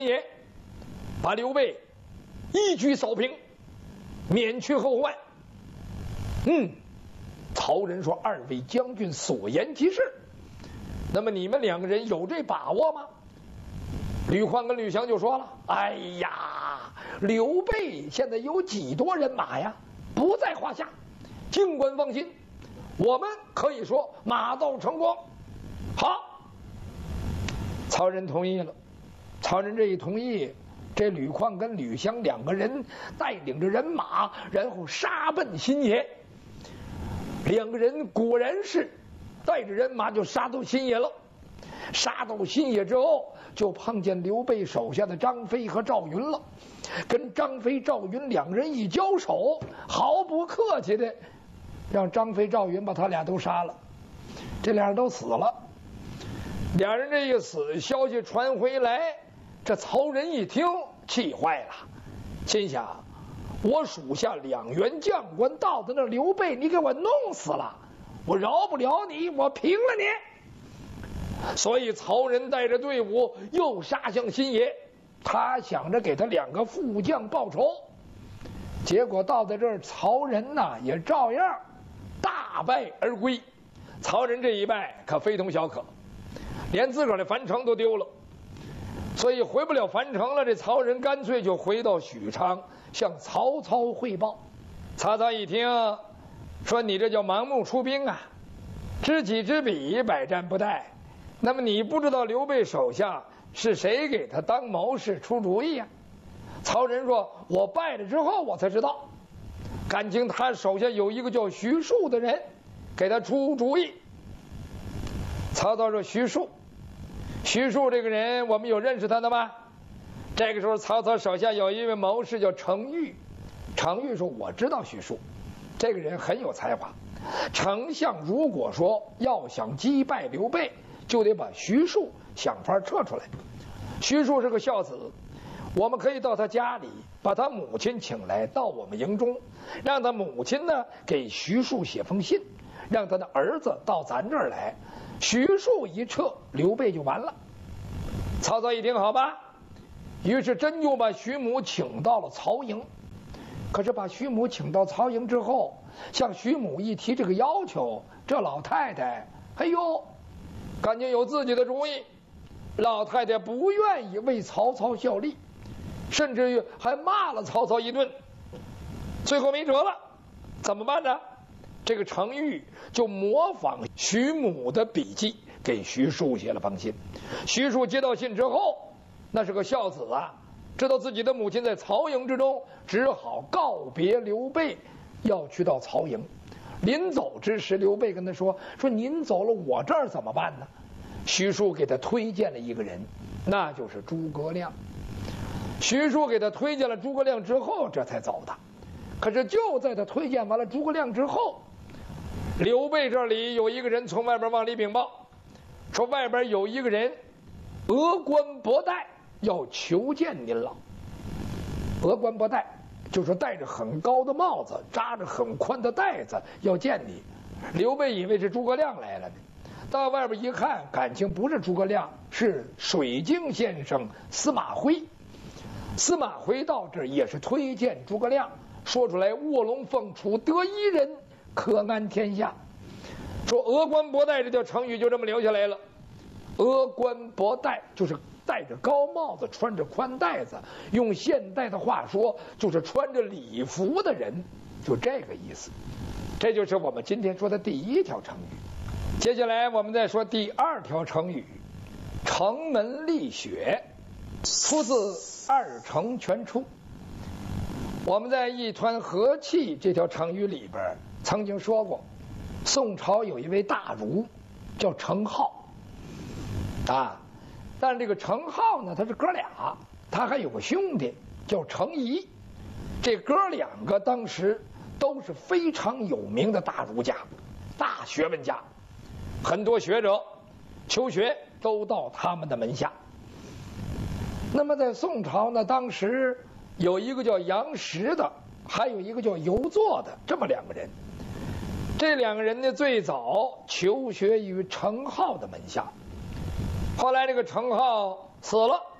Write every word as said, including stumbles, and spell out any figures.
也把刘备一举扫平，免去后患。嗯，曹仁说：“二位将军所言极是。那么你们两个人有这把握吗？”吕匡跟吕翔就说了：“哎呀，刘备现在有几多人马呀？不在话下，尽管放心，我们可以说马到成功。”好，曹仁同意了。曹仁这一同意，这吕匡跟吕翔两个人带领着人马，然后杀奔新野。两个人果然是带着人马就杀到新野了。杀到新野之后，就碰见刘备手下的张飞和赵云了。跟张飞、赵云两人一交手，毫不客气的让张飞、赵云把他俩都杀了。这俩人都死了。俩人这一死，消息传回来，这曹仁一听气坏了，心想：我属下两员将官到的那刘备，你给我弄死了，我饶不了你，我平了你。所以曹仁带着队伍又杀向新野，他想着给他两个副将报仇。结果到在这儿，曹仁呐也照样大败而归。曹仁这一败可非同小可，连自个儿的樊城都丢了。所以回不了樊城了，这曹仁干脆就回到许昌向曹操汇报。曹操一听说：“你这叫盲目出兵啊，知己知彼，百战不殆。那么你不知道刘备手下是谁给他当谋士出主意呀？”曹仁说：“我败了之后我才知道，感情他手下有一个叫徐庶的人给他出主意。”曹操说：“徐庶，徐庶这个人我们有认识他的吗？”这个时候曹操手下有一位谋士叫程昱。程昱说：“我知道徐庶，这个人很有才华。丞相如果说要想击败刘备，就得把徐庶想法撤出来。徐庶是个孝子，我们可以到他家里把他母亲请来到我们营中，让他母亲呢给徐庶写封信，让他的儿子到咱这儿来。徐庶一撤，刘备就完了。”曹操一听，好吧，于是真就把徐母请到了曹营。可是把徐母请到曹营之后，向徐母一提这个要求，这老太太哎呦感觉有自己的主意。老太太不愿意为曹操效力，甚至于还骂了曹操一顿。最后没辙了，怎么办呢？这个程昱就模仿徐母的笔记，给徐庶写了封信。徐庶接到信之后，那是个孝子啊，知道自己的母亲在曹营之中，只好告别刘备，要去到曹营。临走之时，刘备跟他说：“说您走了，我这儿怎么办呢？”徐庶给他推荐了一个人，那就是诸葛亮。徐庶给他推荐了诸葛亮之后，这才走的。可是就在他推荐完了诸葛亮之后，刘备这里有一个人从外边往里禀报，说外边有一个人峨冠博带要求见您了。峨冠博带就是戴着很高的帽子，扎着很宽的带子，要见你。刘备以为是诸葛亮来了呢，到外边一看，感情不是诸葛亮，是水镜先生司马徽。司马徽到这儿也是推荐诸葛亮，说出来卧龙凤雏得一人，可安天下。说峨冠博带这条成语就这么留下来了。峨冠博带就是戴着高帽子，穿着宽带子，用现代的话说就是穿着礼服的人，就这个意思。这就是我们今天说的第一条成语。接下来我们再说第二条成语，城门立雪，出自《二城全书》。我们在一团和气这条成语里边曾经说过，宋朝有一位大儒叫程颢啊，但这个程颢呢，他是哥俩，他还有个兄弟叫程颐。这哥两个当时都是非常有名的大儒家、大学问家，很多学者求学都到他们的门下。那么在宋朝呢，当时有一个叫杨时的，还有一个叫游作的，这么两个人。这两个人呢，最早求学于程颢的门下。后来这个程颢死了，